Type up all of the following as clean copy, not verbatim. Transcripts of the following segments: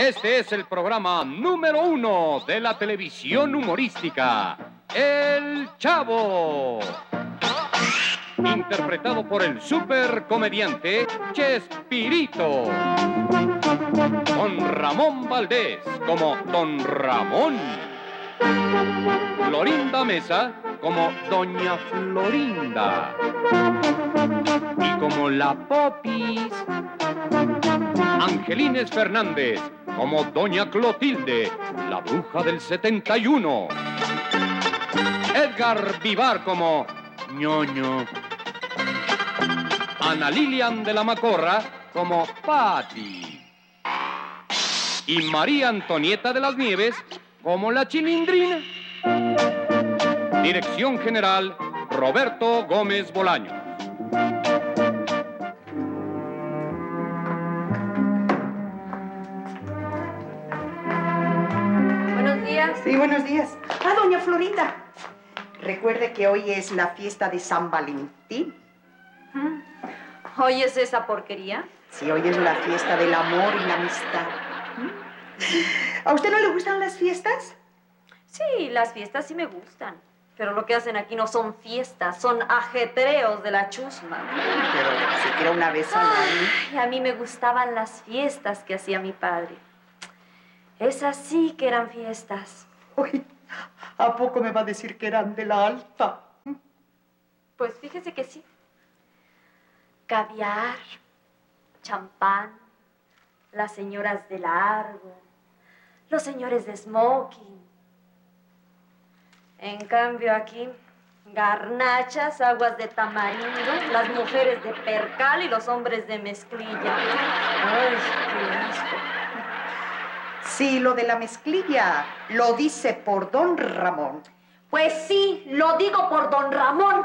Este es el programa número 1 de la televisión humorística, El Chavo. Interpretado por el supercomediante Chespirito. Con Ramón Valdés como Don Ramón. Florinda Mesa como Doña Florinda. Y como la Popis, Angelines Fernández como Doña Clotilde, la bruja del 71. Edgar Vivar como Ñoño. Ana Lilian de la Macorra como Patti. Y María Antonieta de las Nieves como la Chilindrina. Dirección general, Roberto Gómez Bolaños. Buenos días. Sí, buenos días. Ah, doña Florinda. Recuerde que hoy es la fiesta de San Valentín. ¿Hoy es esa porquería? Sí, hoy es la fiesta del amor y la amistad. ¿A usted no le gustan las fiestas? Sí, las fiestas sí me gustan. Pero lo que hacen aquí no son fiestas, son ajetreos de la chusma. Pero siquiera una vez al año. Ay, a mí me gustaban las fiestas que hacía mi padre. Esas sí que eran fiestas. Uy, ¿a poco me va a decir que eran de la alta? Pues fíjese que sí. Caviar, champán, las señoras de largo, los señores de smoking. En cambio aquí, garnachas, aguas de tamarindo, las mujeres de percal y los hombres de mezclilla. Ay, qué asco. Sí, lo de la mezclilla lo dice por don Ramón. Pues sí, lo digo por don Ramón.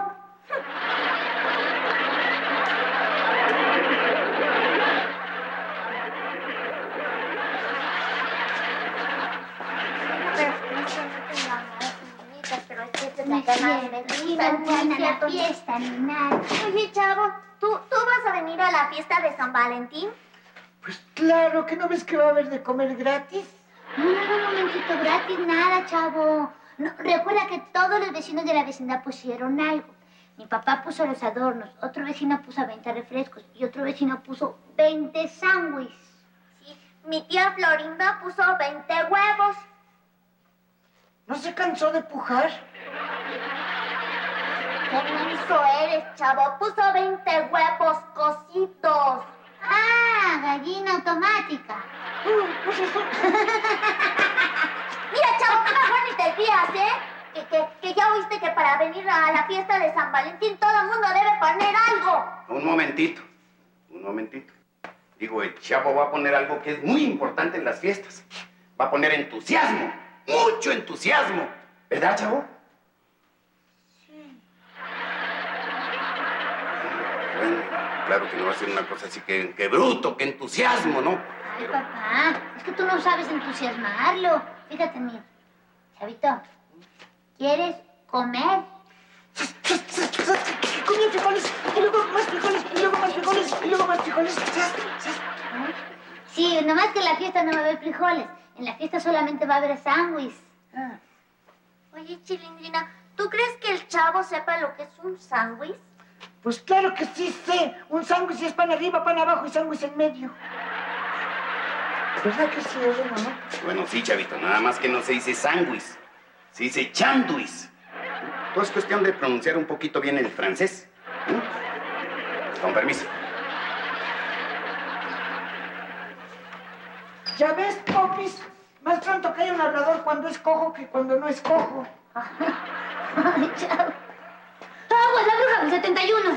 No hacía fiesta ni nada. Oye, Chavo, ¿tú vas a venir a la fiesta de San Valentín? Pues claro, ¿que no ves que va a haber de comer gratis? No, un momentito, gratis nada, Chavo. No, recuerda que todos los vecinos de la vecindad pusieron algo. Mi papá puso los adornos, otro vecino puso 20 refrescos y otro vecino puso 20 sándwiches. Sí, mi tía Florinda puso 20 huevos. ¿No se cansó de pujar? ¡Qué menso eres, Chavo! Puso 20 huevos cocidos. ¡Ah, gallina automática! Mira, Chavo, tú mejor ni te rías, ¿eh? Que ya oíste que para venir a la fiesta de San Valentín todo el mundo debe poner algo. Un momentito. Digo, el Chavo va a poner algo que es muy importante en las fiestas. Va a poner entusiasmo, mucho entusiasmo. ¿Verdad, Chavo? Bueno, claro que no va a ser una cosa así que bruto, que entusiasmo, ¿no? Ay, papá, es que tú no sabes entusiasmarlo. Fíjate en mí. Chavito, ¿quieres comer? Comí frijoles, y luego más frijoles, y luego más frijoles, y luego más frijoles. Sí, nomás que en la fiesta no va a haber frijoles. En la fiesta solamente va a haber sándwiches. Oye, Chilindrina, ¿tú crees que el Chavo sepa lo que es un sándwich? Pues claro que sí sé. Un sándwich es pan arriba, pan abajo y sándwich en medio. ¿Verdad que sí, bueno, no? Bueno, sí, Chavito, nada más que no se dice sándwich, se dice chanduis. Todo es cuestión de pronunciar un poquito bien el francés. Con permiso. ¿Ya ves, Popis? Más pronto cae un hablador cuando es cojo que cuando no es cojo. Ay, Chavo. ¡Aguas, la bruja del 71!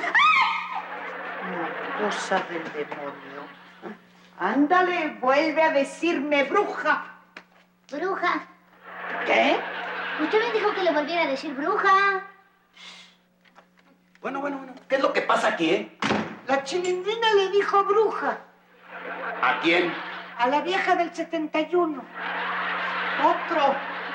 Una cosa del demonio. Ándale, vuelve a decirme bruja. Bruja. ¿Qué? Usted me dijo que le volviera a decir bruja. Bueno. ¿Qué es lo que pasa aquí, eh? La Chilindrina le dijo bruja. ¿A quién? A la vieja del 71. Otro.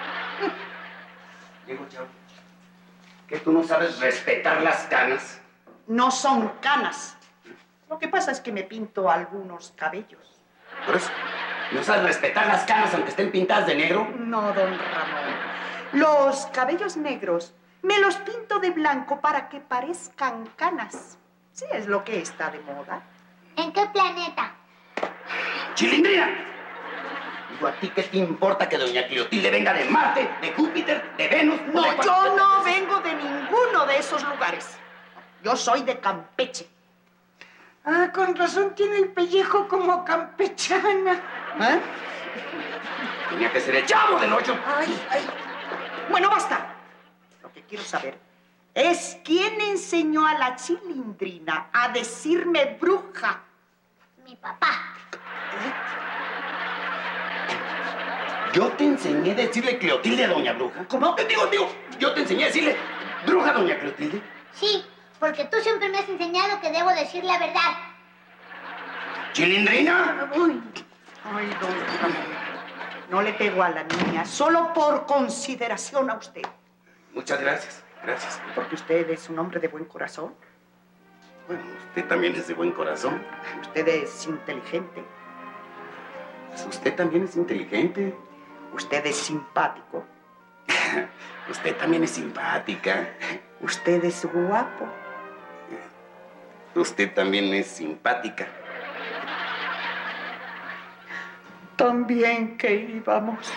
Digo, Chavo, ¿que tú no sabes respetar las canas? No son canas. Lo que pasa es que me pinto algunos cabellos. Por eso. ¿No sabes respetar las canas aunque estén pintadas de negro? No, don Ramón. Los cabellos negros me los pinto de blanco para que parezcan canas. Sí, es lo que está de moda. ¿En qué planeta? ¡Chilindrina! Digo, ¿a ti qué te importa que doña Cleotilde venga de Marte, de Júpiter, de Venus? No, yo no vengo de ninguno de esos lugares. Yo soy de Campeche. Ah, con razón tiene el pellejo como campechana. ¿Eh? Tenía que ser el Chavo del Ocho. Ay, ay. Bueno, basta. Lo que quiero saber es quién enseñó a la Chilindrina a decirme bruja. Mi papá. Yo te enseñé a decirle Cleotilde a doña Bruja. ¿Cómo? Digo, yo te enseñé a decirle bruja a doña Cleotilde. Sí, porque tú siempre me has enseñado que debo decir la verdad. ¿Chilindrina? Ay, don Ramón. No le pego a la niña, solo por consideración a usted. Muchas gracias, gracias. Porque usted es un hombre de buen corazón. Bueno, usted también es de buen corazón. Usted es inteligente. Pues usted también es inteligente. Usted es simpático. Usted también es simpática. Usted es guapo. Usted también es simpática. También que íbamos.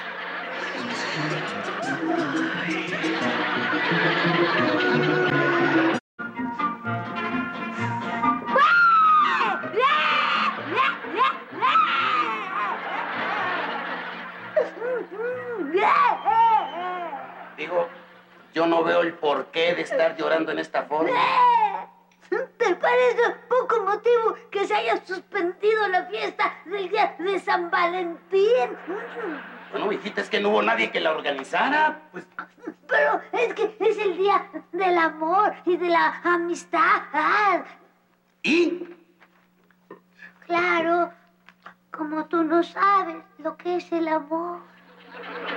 Digo, yo no veo el porqué de estar llorando en esta forma. ¿Te parece poco motivo que se haya suspendido la fiesta del día de San Valentín? Bueno, hijita, es que no hubo nadie que la organizara. Pues Pero es que es el día del amor y de la amistad. ¿y? Claro, como tú no sabes lo que es el amor.